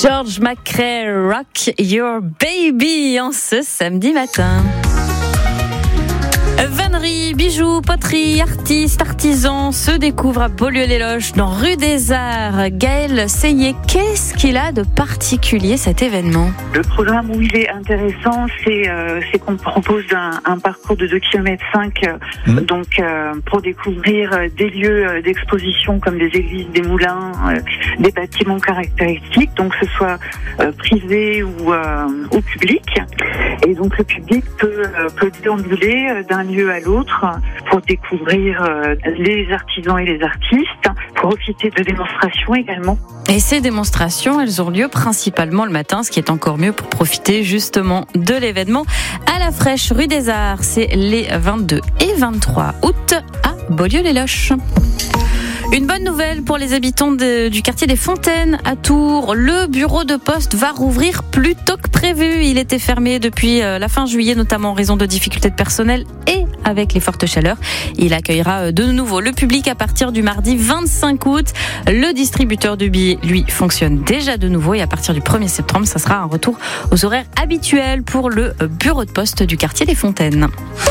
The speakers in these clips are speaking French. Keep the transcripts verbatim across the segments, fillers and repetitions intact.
George McRae, Rock Your Baby, en ce samedi matin. Vannerie, bijoux, poterie, artistes, artisans se découvrent à Beaulieu-les-Loches, dans rue des Arts. Gaël Seyé, qu'est-ce qu'il a de particulier cet événement ? Le programme où il est intéressant, c'est, euh, c'est qu'on propose un, un parcours de deux virgule cinq kilomètres, euh, mmh. donc euh, pour découvrir des lieux d'exposition comme des églises, des moulins, euh, des bâtiments caractéristiques, donc que ce soit euh, privé ou, euh, ou public. Et donc le public peut, euh, peut déambuler euh, d'un lieu à l'autre pour découvrir euh, les artisans et les artistes, profiter de démonstrations également. Et ces démonstrations, elles ont lieu principalement le matin, ce qui est encore mieux pour profiter justement de l'événement à la Fraîche, rue des Arts. C'est les vingt-deux et vingt-trois août à Beaulieu-les-Loches. Une bonne nouvelle pour les habitants de, du quartier des Fontaines à Tours. Le bureau de poste va rouvrir plus tôt que prévu. Il était fermé depuis la fin juillet, notamment en raison de difficultés de personnel et avec les fortes chaleurs. Il accueillera de nouveau le public à partir du mardi vingt-cinq août. Le distributeur de billets, lui, fonctionne déjà de nouveau et à partir du premier septembre, ça sera un retour aux horaires habituels pour le bureau de poste du quartier des Fontaines.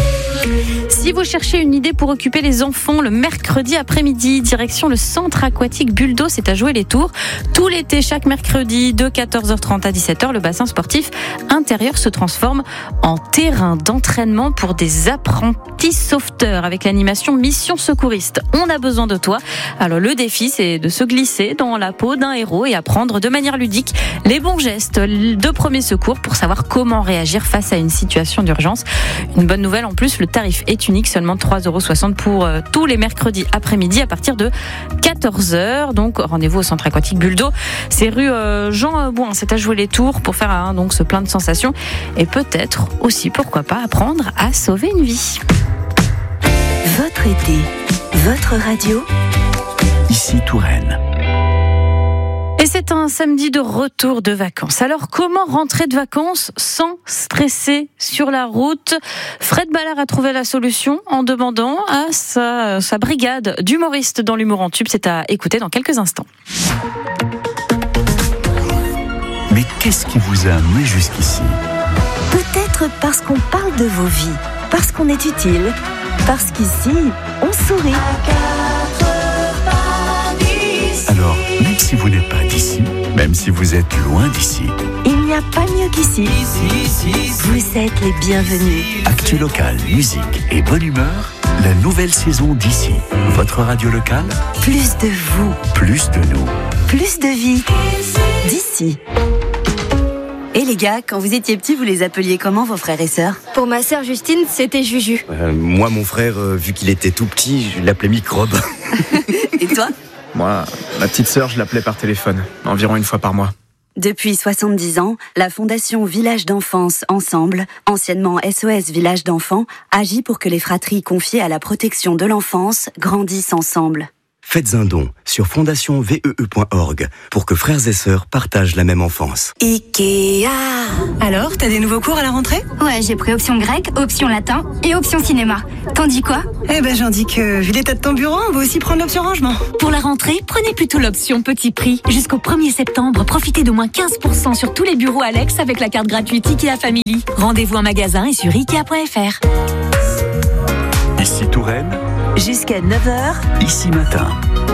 Si vous cherchez une idée pour occuper les enfants le mercredi après-midi, direction le centre aquatique Buldo, c'est à jouer les tours. Tout l'été, chaque mercredi, de quatorze heures trente à dix-sept heures, le bassin sportif intérieur se transforme en terrain d'entraînement pour des apprentis sauveteurs avec l'animation Mission Secouriste. On a besoin de toi. Alors le défi, c'est de se glisser dans la peau d'un héros et apprendre de manière ludique les bons gestes de premier secours pour savoir comment réagir face à une situation d'urgence. Une bonne nouvelle en plus, le tarif est unique, seulement trois euros soixante pour euh, tous les mercredis après-midi à partir de quatorze heures. Donc rendez-vous au centre aquatique Buldo. C'est rue euh, Jean Bouin, c'est à jouer les tours pour faire hein, donc ce plein de sensations et peut-être aussi, pourquoi pas, apprendre à sauver une vie. Votre été, votre radio. Ici Touraine. Et c'est un samedi de retour de vacances. Alors, comment rentrer de vacances sans stresser sur la route ? Fred Ballard a trouvé la solution en demandant à sa, sa brigade d'humoristes dans l'humour en tube. C'est à écouter dans quelques instants. Mais qu'est-ce qui vous a amené jusqu'ici ? Peut-être parce qu'on parle de vos vies, parce qu'on est utile, parce qu'ici, on sourit. Alors, même si vous n'êtes pas d'ici, même si vous êtes loin d'ici, il n'y a pas mieux qu'ici. Vous êtes les bienvenus. Actu local, musique et bonne humeur, la nouvelle saison d'ici. Votre radio locale, Plus de vous, plus de nous. plus de vie. D'ici. Et les gars, quand vous étiez petits, vous les appeliez comment vos frères et sœurs ? Pour ma sœur Justine, c'était Juju. Euh, moi, mon frère, euh, vu qu'il était tout petit, je l'appelais Microbe. Et toi ? Moi, ma petite sœur, je l'appelais par téléphone, environ une fois par mois. Depuis soixante-dix ans, la Fondation Village d'Enfance Ensemble, anciennement S O S Village d'Enfants, agit pour que les fratries confiées à la protection de l'enfance grandissent ensemble. Faites un don sur fondation V E E point org pour que frères et sœurs partagent la même enfance. Ikea. Alors, t'as des nouveaux cours à la rentrée ? Ouais, j'ai pris option grec, option latin et option cinéma. T'en dis quoi ? Eh ben, j'en dis que, vu l'état de ton bureau, on va aussi prendre l'option rangement. Pour la rentrée, prenez plutôt l'option petit prix. Jusqu'au premier septembre, profitez d'au moins quinze pour cent sur tous les bureaux Alex avec la carte gratuite Ikea Family. Rendez-vous en magasin et sur ikea point f r. Ici Touraine, Jusqu'à neuf heures. ici matin.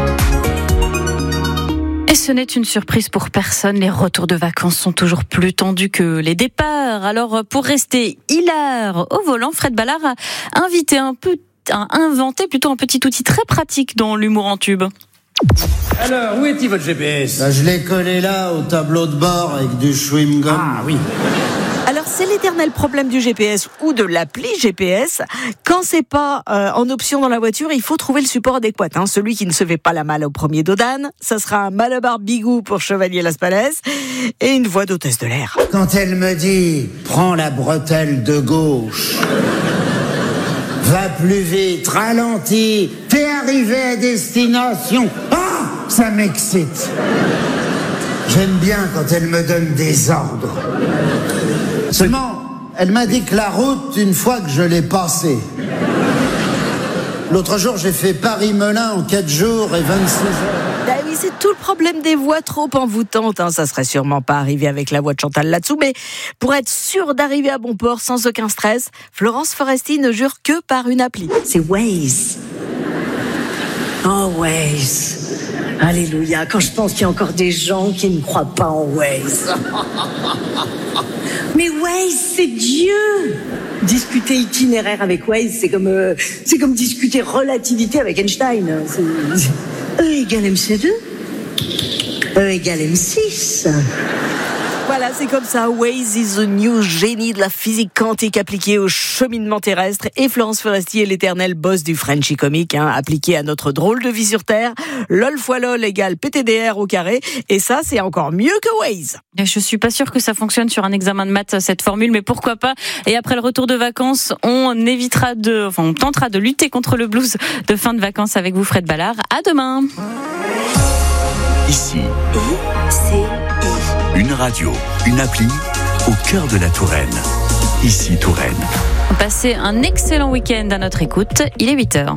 Et ce n'est une surprise pour personne, les retours de vacances sont toujours plus tendus que les départs. Alors pour rester hilar au volant, Fred Ballard a invité un peu, a inventé plutôt un petit outil très pratique dans l'humour en tube. Alors, où est-il votre G P S ? Bah, je l'ai collé là, au tableau de bord, avec du chewing-gum. Ah oui. Alors c'est l'éternel problème du G P S ou de l'appli G P S. Quand c'est pas euh, en option dans la voiture, il faut trouver le support adéquat. Hein. Celui qui ne se fait pas la malle au premier dos d'âne, ça sera un Malabar Bigou pour Chevalier Las Palais et une voix d'hôtesse de l'air. Quand elle me dit « Prends la bretelle de gauche », « Va plus vite, ralentis, t'es arrivé à destination », ah, ça m'excite. J'aime bien quand elle me donne des ordres. Seulement, elle m'a dit que la route, une fois que je l'ai passée. L'autre jour, j'ai fait Paris-Melun en quatre jours et vingt-six heures. Bah oui, c'est tout le problème des voix trop envoûtantes. Hein. Ça serait sûrement pas arrivé avec la voix de Chantal là-dessous, mais pour être sûr d'arriver à bon port sans aucun stress, Florence Foresti ne jure que par une appli. C'est Waze. Oh, Waze. Alléluia. Quand je pense qu'il y a encore des gens qui ne croient pas en Waze. Mais Waze, c'est Dieu. Discuter itinéraire avec Waze, c'est comme, euh, c'est comme discuter relativité avec Einstein. C'est... E égale M C deux, E égale M six. Voilà, c'est comme ça. Waze is the new génie de la physique quantique appliquée au cheminement terrestre. Et Florence Foresti est l'éternel boss du Frenchy comique, hein, appliqué à notre drôle de vie sur Terre. Lol fois lol égale P T D R au carré. Et ça, c'est encore mieux que Waze. Je suis pas sûre que ça fonctionne sur un examen de maths, cette formule, mais pourquoi pas. Et après le retour de vacances, on évitera de, enfin, on tentera de lutter contre le blues de fin de vacances avec vous, Fred Ballard. À demain. Ici, une radio, une appli au cœur de la Touraine. Ici, Touraine. Passez un excellent week-end à notre écoute. Il est huit heures.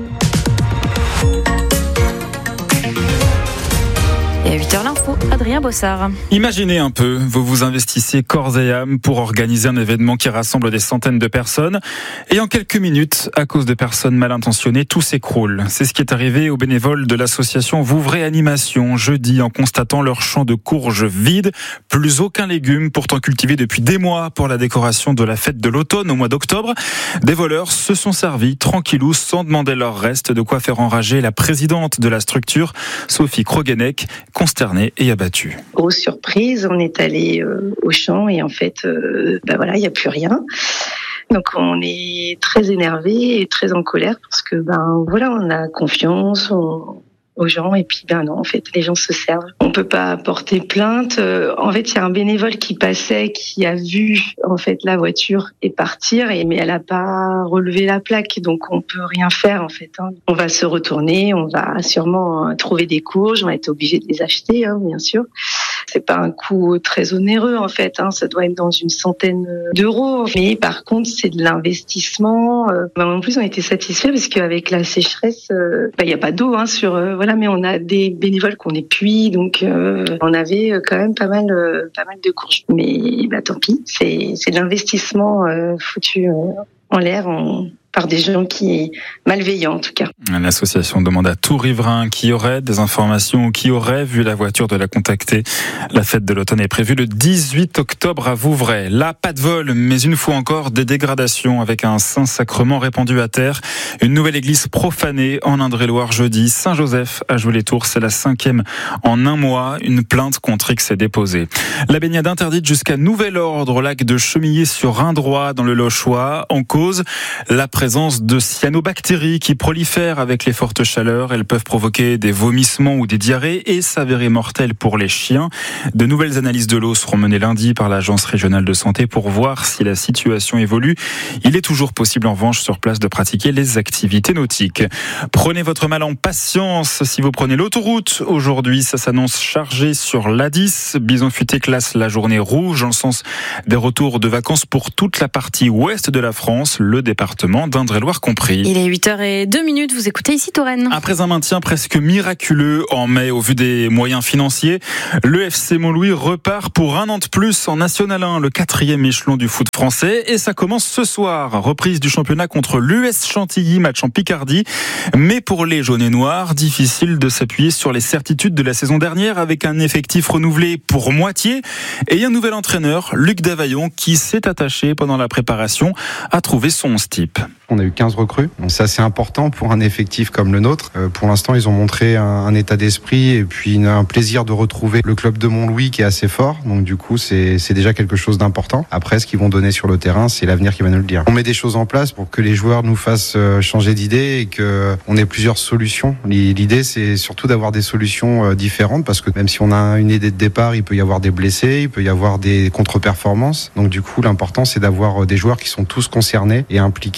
Et à huit heures l'info, Adrien Bossard. Imaginez un peu, vous vous investissez corps et âme pour organiser un événement qui rassemble des centaines de personnes et en quelques minutes, à cause de personnes mal intentionnées, tout s'écroule. C'est ce qui est arrivé aux bénévoles de l'association Vouvray Animation jeudi en constatant leur champ de courges vide, plus aucun légume pourtant cultivé depuis des mois pour la décoration de la fête de l'automne au mois d'octobre. Des voleurs se sont servis tranquillou sans demander leur reste, de quoi faire enrager la présidente de la structure, Sophie Krogenek, consternée et abattue. Grosse surprise, on est allé euh, au champ et en fait, euh, bah voilà, il n'y a plus rien. Donc on est très énervé et très en colère parce que ben voilà, on a confiance on, aux gens et puis ben non, en fait, les gens se servent. On peut pas porter plainte. Euh, en fait, il y a un bénévole qui passait, qui a vu en fait la voiture et partir, et mais elle a pas relevé la plaque, donc on peut rien faire en fait. Hein. On va se retourner, on va sûrement trouver des courges, on va être obligé de les acheter, hein, bien sûr. C'est pas un coût très onéreux en fait, hein, ça doit être dans une centaine d'euros. Mais par contre, c'est de l'investissement. Euh, bah, en plus, on était satisfaits parce qu'avec la sécheresse, il euh, bah, y a pas d'eau, hein, sur euh, voilà, mais on a des bénévoles qu'on épuise, donc euh, on avait quand même pas mal, euh, pas mal de courges. Mais bah tant pis, c'est c'est de l'investissement euh, foutu euh, en l'air. En... par des gens qui malveillants en tout cas. L'association demande à tout riverain qui aurait des informations ou qui aurait vu la voiture de la contacter. La fête de l'automne est prévue le dix-huit octobre à Vouvray. Là, pas de vol, mais une fois encore des dégradations avec un Saint-Sacrement répandu à terre. Une nouvelle église profanée en Indre-et-Loire jeudi. Saint-Joseph à Joué-les-Tours, c'est la cinquième en un mois. Une plainte contre X est déposée. La baignade interdite jusqu'à nouvel ordre au lac de Chemillé sur Indrois dans le Lochois. En cause, la présence de cyanobactéries qui prolifèrent avec les fortes chaleurs. Elles peuvent provoquer des vomissements ou des diarrhées et s'avérer mortelles pour les chiens. De nouvelles analyses de l'eau seront menées lundi par l'Agence régionale de santé pour voir si la situation évolue. Il est toujours possible en revanche sur place de pratiquer les activités nautiques. Prenez votre mal en patience si vous prenez l'autoroute. Aujourd'hui, ça s'annonce chargé sur l'A dix. Bison Futé classe la journée rouge dans le sens des retours de vacances pour toute la partie ouest de la France, le département d'Indre-et-Loire compris. Il est huit heures zéro deux minutes, vous écoutez ici Touraine. Après un maintien presque miraculeux en mai au vu des moyens financiers, le F C Montlouis repart pour un an de plus en National un, le quatrième échelon du foot français, et ça commence ce soir. Reprise du championnat contre l'U S Chantilly, match en Picardie. Mais pour les jaunes et noirs, difficile de s'appuyer sur les certitudes de la saison dernière avec un effectif renouvelé pour moitié et un nouvel entraîneur, Luc Davaillon, qui s'est attaché pendant la préparation à trouver son onze type. On a eu quinze recrues, donc c'est assez important pour un effectif comme le nôtre. Euh, pour l'instant, ils ont montré un, un état d'esprit et puis une, un plaisir de retrouver le club de Montlouis qui est assez fort. Donc du coup, c'est, c'est déjà quelque chose d'important. Après, ce qu'ils vont donner sur le terrain, c'est l'avenir qui va nous le dire. On met des choses en place pour que les joueurs nous fassent changer d'idée et que on ait plusieurs solutions. L'idée, c'est surtout d'avoir des solutions différentes parce que même si on a une idée de départ, il peut y avoir des blessés, il peut y avoir des contre-performances. Donc du coup, l'important, c'est d'avoir des joueurs qui sont tous concernés et impliqués pour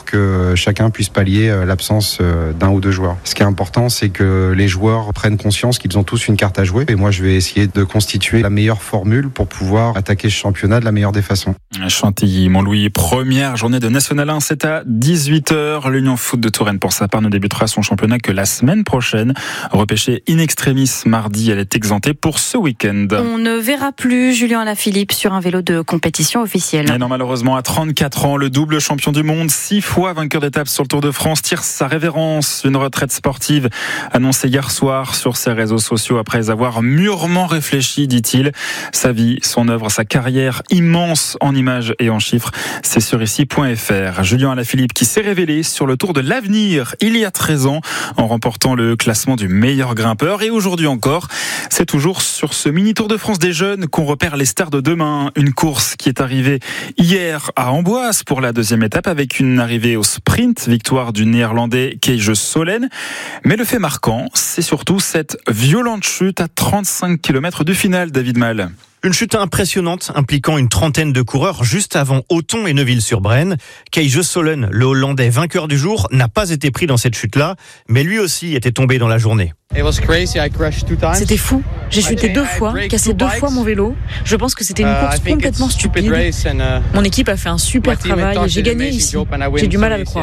que chacun puisse pallier l'absence d'un ou deux joueurs. Ce qui est important, c'est que les joueurs prennent conscience qu'ils ont tous une carte à jouer. Et moi, je vais essayer de constituer la meilleure formule pour pouvoir attaquer ce championnat de la meilleure des façons. Chantilly-Montlouis, première journée de National un, c'est à dix-huit heures. L'Union Foot de Touraine, pour sa part, ne débutera son championnat que la semaine prochaine. Repêchée in extremis mardi, elle est exemptée pour ce week-end. On ne verra plus Julien Alaphilippe sur un vélo de compétition officielle. Et non, malheureusement, à trente-quatre ans, le double champion du monde, six fois vainqueur d'étape sur le Tour de France, tire sa révérence. Une retraite sportive annoncée hier soir sur ses réseaux sociaux après avoir mûrement réfléchi, dit-il. Sa vie, son œuvre, sa carrière immense en images et en chiffres, c'est sur ici point f r. Julien Alaphilippe qui s'est révélé sur le Tour de l'Avenir il y a treize ans en remportant le classement du meilleur grimpeur. Et aujourd'hui encore, c'est toujours sur ce mini Tour de France des jeunes qu'on repère les stars de demain. Une course qui est arrivée hier à Amboise pour la deuxième étape avec une arrivée au sprint, victoire du néerlandais Kees Solen. Mais le fait marquant, c'est surtout cette violente chute à trente-cinq kilomètres du final, David Mal. Une chute impressionnante impliquant une trentaine de coureurs juste avant Othon et Neuville-sur-Brenne. Kees Solen, le Hollandais vainqueur du jour, n'a pas été pris dans cette chute-là, mais lui aussi était tombé dans la journée. C'était fou. J'ai chuté deux fois, cassé deux fois mon vélo. Je pense que c'était une course complètement stupide. Mon équipe a fait un super travail et j'ai gagné ici. J'ai du mal à le croire.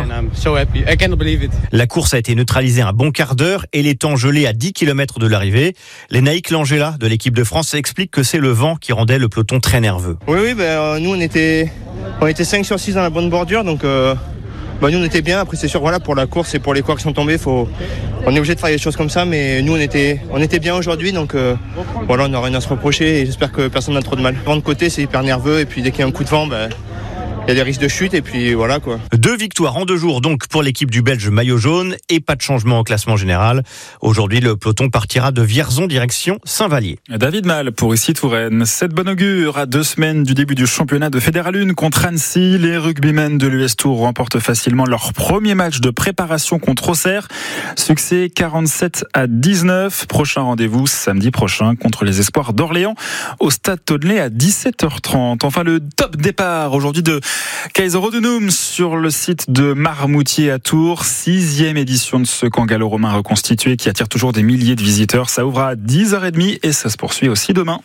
La course a été neutralisée un bon quart d'heure et les temps gelés à dix kilomètres de l'arrivée. Lénaïque Langella de l'équipe de France explique que c'est le vent qui rendait le peloton très nerveux. Oui, oui, ben, euh, nous on était, on était cinq sur six dans la bonne bordure, donc euh, ben, nous on était bien. Après c'est sûr, voilà, pour la course et pour les coureurs qui sont tombés, faut, on est obligé de faire des choses comme ça, mais nous on était, on était bien aujourd'hui, donc euh, voilà, on n'a rien à se reprocher et j'espère que personne n'a trop de mal. Le vent de côté, c'est hyper nerveux et puis dès qu'il y a un coup de vent, ben, il y a des risques de chute et puis voilà quoi. Deux victoires en deux jours donc pour l'équipe du Belge maillot jaune et pas de changement au classement général. Aujourd'hui, le peloton partira de Vierzon direction Saint-Vallier. David Mal pour ici Touraine. Cette bonne augure à deux semaines du début du championnat de Fédéral un contre Annecy. Les rugbymen de l'U S Tour remportent facilement leur premier match de préparation contre Auxerre. Succès quarante-sept à dix-neuf. Prochain rendez-vous samedi prochain contre les Espoirs d'Orléans au stade Todelet à dix-sept heures trente. Enfin, le top départ aujourd'hui de Kaiser-Rodenum sur le site de Marmoutier à Tours, sixième édition de ce camp gallo-romain reconstitué qui attire toujours des milliers de visiteurs. Ça ouvre à dix heures trente et ça se poursuit aussi demain.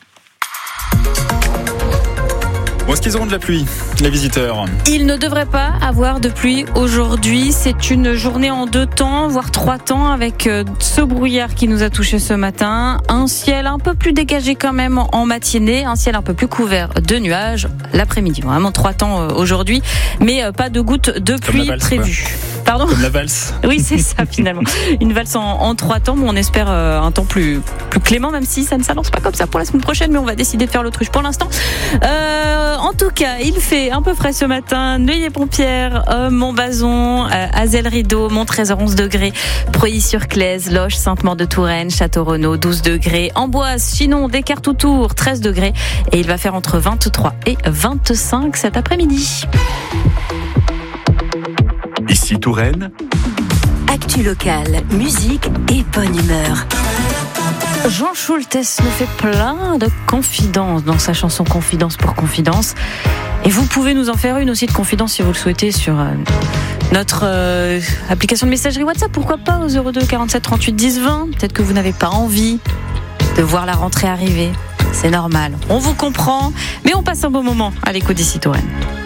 Où est-ce qu'ils auront de la pluie, les visiteurs ? Ils ne devraient pas avoir de pluie aujourd'hui. C'est une journée en deux temps, voire trois temps, avec ce brouillard qui nous a touché ce matin. Un ciel un peu plus dégagé quand même en matinée, un ciel un peu plus couvert de nuages l'après-midi. Vraiment trois temps aujourd'hui, mais pas de gouttes de pluie prévues. Pardon ? Comme la valse. Oui, c'est ça finalement. Une valse en, en trois temps, mais on espère euh, un temps plus, plus clément, même si ça ne s'annonce pas comme ça pour la semaine prochaine, mais on va décider de faire l'autruche pour l'instant. Euh, en tout cas, il fait un peu frais ce matin. Neuilly-Pompière, euh, Montbazon, euh, Azel-Rideau, Montrésor onze degrés, Preuilly-sur-Claise, Loches, Sainte-Maure-de-Touraine, Château-Renaud douze degrés, Amboise, Chinon, Descartes-Toutour treize degrés, et il va faire entre vingt-trois et vingt-cinq cet après-midi. Ici Touraine. Actu locale, musique et bonne humeur. Jean Schultes nous fait plein de confidences dans sa chanson Confidence pour Confidence. Et vous pouvez nous en faire une aussi de confidence si vous le souhaitez sur euh, notre euh, application de messagerie WhatsApp. Pourquoi pas au zéro deux quarante-sept trente-huit dix vingt. Peut-être que vous n'avez pas envie de voir la rentrée arriver. C'est normal. On vous comprend. Mais on passe un bon moment à l'écoute d'Ici Touraine.